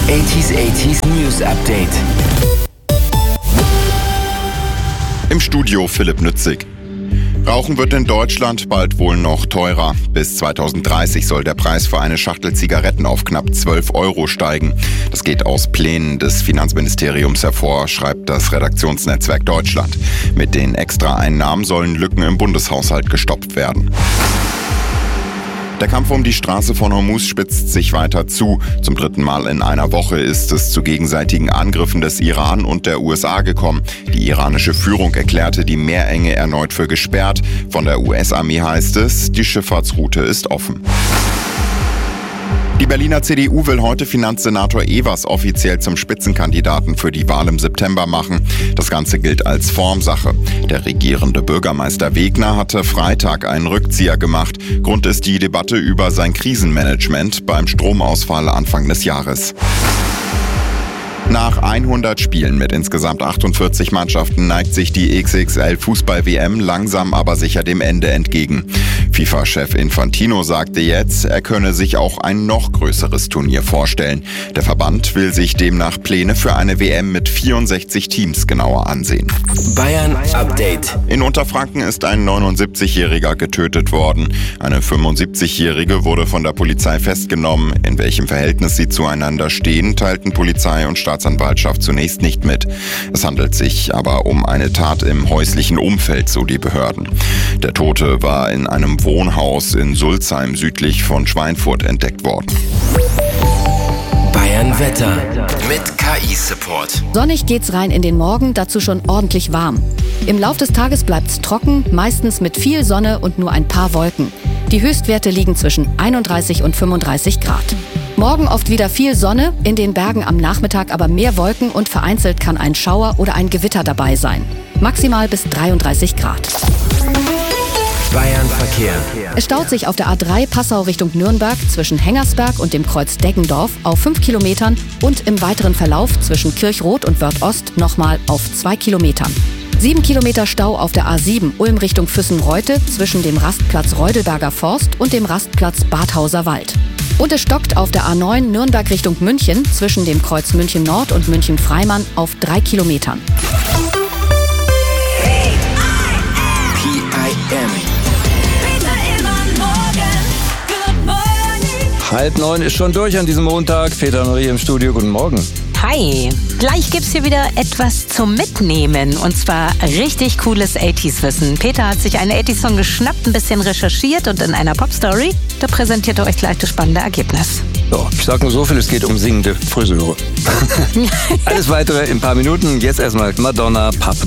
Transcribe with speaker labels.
Speaker 1: 80s News Update.
Speaker 2: Im Studio Philipp Nützig. Rauchen wird in Deutschland bald wohl noch teurer. Bis 2030 soll der Preis für eine Schachtel Zigaretten auf knapp 12 Euro steigen. Das geht aus Plänen des Finanzministeriums hervor, schreibt das Redaktionsnetzwerk Deutschland. Mit den Extraeinnahmen sollen Lücken im Bundeshaushalt gestopft werden. Der Kampf um die Straße von Hormuz spitzt sich weiter zu. Zum 3. Mal in einer Woche ist es zu gegenseitigen Angriffen des Iran und der USA gekommen. Die iranische Führung erklärte die Meerenge erneut für gesperrt. Von der US-Armee heißt es, die Schifffahrtsroute ist offen. Die Berliner CDU will heute Finanzsenator Evers offiziell zum Spitzenkandidaten für die Wahl im September machen. Das Ganze gilt als Formsache. Der regierende Bürgermeister Wegner hatte Freitag einen Rückzieher gemacht. Grund ist die Debatte über sein Krisenmanagement beim Stromausfall Anfang des Jahres. Nach 100 Spielen mit insgesamt 48 Mannschaften neigt sich die XXL-Fußball-WM langsam aber sicher dem Ende entgegen. FIFA-Chef Infantino sagte jetzt, er könne sich auch ein noch größeres Turnier vorstellen. Der Verband will sich demnach Pläne für eine WM mit 64 Teams genauer ansehen.
Speaker 1: Bayern Update.
Speaker 2: In Unterfranken ist ein 79-Jähriger getötet worden. Eine 75-Jährige wurde von der Polizei festgenommen. In welchem Verhältnis sie zueinander stehen, teilten Polizei und Staatsanwaltschaft zunächst nicht mit. Es handelt sich aber um eine Tat im häuslichen Umfeld, so die Behörden. Der Tote war in einem Wohnhaus in Sulzheim südlich von Schweinfurt entdeckt worden.
Speaker 1: Bayern Wetter mit KI-Support.
Speaker 3: Sonnig geht's rein in den Morgen, dazu schon ordentlich warm. Im Lauf des Tages bleibt's trocken, meistens mit viel Sonne und nur ein paar Wolken. Die Höchstwerte liegen zwischen 31 und 35 Grad. Morgen oft wieder viel Sonne, in den Bergen am Nachmittag aber mehr Wolken und vereinzelt kann ein Schauer oder ein Gewitter dabei sein. Maximal bis 33 Grad.
Speaker 1: Bayern Verkehr.
Speaker 3: Es staut sich auf der A3 Passau Richtung Nürnberg zwischen Hengersberg und dem Kreuz Deggendorf auf 5 Kilometern und im weiteren Verlauf zwischen Kirchroth und Wörth-Ost nochmal auf 2 Kilometern. 7 Kilometer Stau auf der A7 Ulm Richtung Füssen-Reute zwischen dem Rastplatz Reudelberger Forst und dem Rastplatz Badhauser Wald. Und es stockt auf der A9 Nürnberg Richtung München zwischen dem Kreuz München Nord und München Freimann auf 3 Kilometern.
Speaker 1: PIM.
Speaker 4: 8:30 ist schon durch an diesem Montag. Peter und Marie im Studio, guten Morgen.
Speaker 5: Hi, gleich gibt's hier wieder etwas zum Mitnehmen und zwar richtig cooles 80s-Wissen. Peter hat sich einen 80s-Song geschnappt, ein bisschen recherchiert und in einer Pop-Story, da präsentiert er euch gleich das spannende Ergebnis.
Speaker 4: So, ich sag nur so viel, es geht um singende Friseure. Alles Weitere in ein paar Minuten. Jetzt erstmal Madonna, Papa